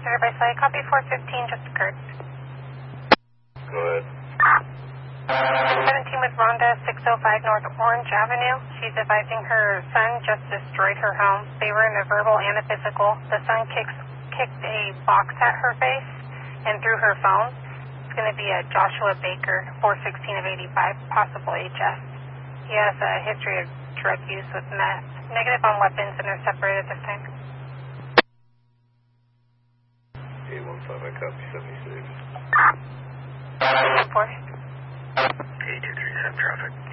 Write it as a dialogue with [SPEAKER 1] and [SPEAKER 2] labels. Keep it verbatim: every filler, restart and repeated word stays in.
[SPEAKER 1] Center by Slide. Copy four fifteen just occurred.
[SPEAKER 2] Go ahead.
[SPEAKER 1] seventeen with Rhonda, six oh five North Orange Avenue. She's advising her son just destroyed her home. They were in a verbal and a physical. The son kicks, kicked a box at her face and threw her phone. It's going to be a Joshua Baker, four sixteen of eighty-five, possible H S. He has a history of drug use with meth. Negative on weapons and are separated this time.
[SPEAKER 2] eight one five, I copy seventy-six.
[SPEAKER 1] Four.
[SPEAKER 2] eight two three seven traffic.